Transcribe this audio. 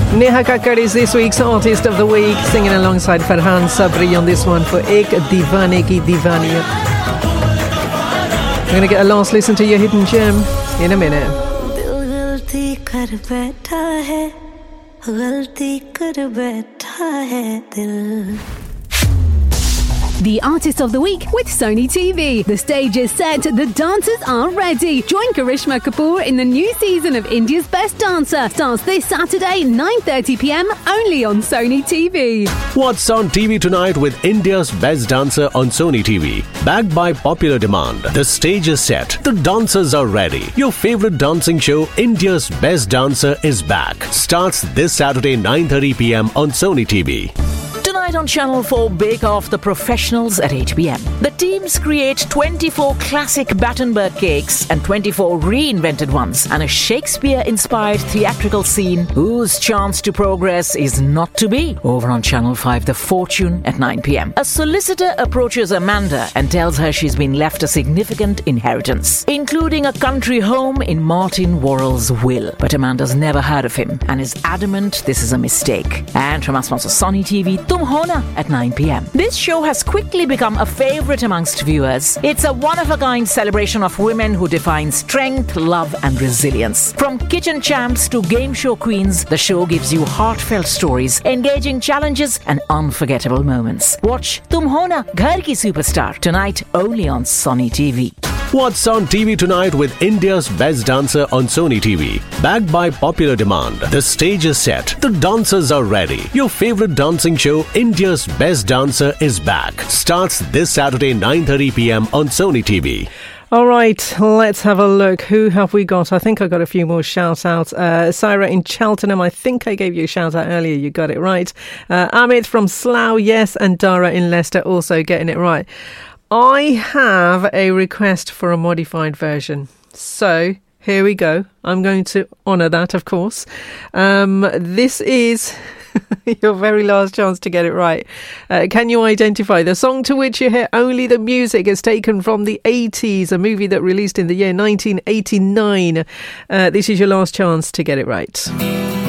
Neha Kakkar is this week's Artist of the Week, singing alongside Farhan Sabri on this one for Ek Divane Ki Divaniya. We're going to get a last listen to your hidden gem in a minute. Dil galti kar baitha hai, galti kar baitha hai dil. The Artist of the Week with Sony TV. The stage is set, the dancers are ready. Join Karishma Kapoor in the new season of India's Best Dancer. Starts this Saturday, 9:30pm, only on Sony TV. What's on TV tonight with India's Best Dancer on Sony TV? Backed by popular demand, the stage is set, the dancers are ready. Your favorite dancing show, India's Best Dancer, is back. Starts this Saturday, 9:30pm on Sony TV. Tonight on Channel 4, Bake Off the Professionals at 8pm. The teams create 24 classic Battenberg cakes and 24 reinvented ones, and a Shakespeare-inspired theatrical scene whose chance to progress is not to be. Over on Channel 5, The Fortune at 9pm. A solicitor approaches Amanda and tells her she's been left a significant inheritance, including a country home in Martin Worrell's will. But Amanda's never heard of him and is adamant this is a mistake. And from our sponsor Sony TV, Tum Ho Na at 9pm. This show has quickly become a favorite amongst viewers. It's a one-of-a-kind celebration of women who define strength, love and resilience. From kitchen champs to game show queens, the show gives you heartfelt stories, engaging challenges and unforgettable moments. Watch Tum Ho Na, Ghar Ki Superstar tonight only on Sony TV. What's on TV tonight with India's Best Dancer on Sony TV? Backed by popular demand, the stage is set, the dancers are ready. Your favorite dancing show, India's Best Dancer, is back. Starts this Saturday, 9:30pm on Sony TV. All right, let's have a look. Who have we got? I think I got a few more shout-outs. Syra in Cheltenham, I think I gave you a shout-out earlier. You got it right. Amit from Slough, yes, and Dara in Leicester also getting it right. I have a request for a modified version. So, here we go. I'm going to honour that, of course. This is your very last chance to get it right. Can you identify the song to which you hear only the music is taken from the 80s, a movie that released in the year 1989? This is your last chance to get it right.